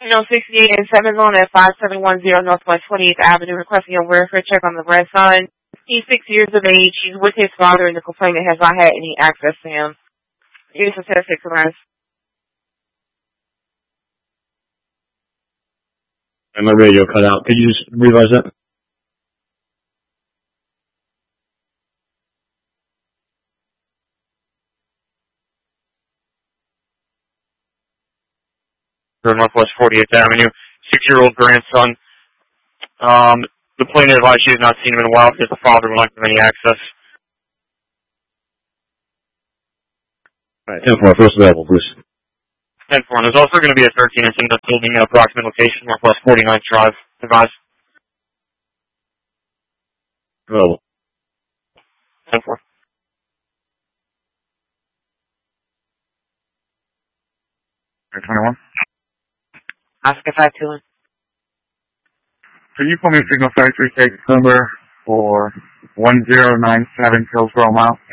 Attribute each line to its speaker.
Speaker 1: No, 68 and 7 zone at 5710 Northwest 28th Avenue, requesting a welfare check on the grandson. He's 6 years of age. He's with his father, and the complainant has not had any access to him. Here's a 10-6 arrest.
Speaker 2: And my radio cut out. Could you just revise that?
Speaker 3: Northwest 48th Avenue, 6-year-old grandson. The plaintiff advised she has not seen him in a while because the father would like to have any access.
Speaker 2: All right, 10-4, first available, Bruce.
Speaker 3: 10-4. There's also going to be a 13 incident that's building an approximate location, Northwest 49th Drive. Advised.
Speaker 2: Available.
Speaker 3: 10-4.
Speaker 4: Okay, 21.
Speaker 1: Oscar 521.
Speaker 4: Can you pull me a signal 33 case number for 1097 Hillsborough Mile?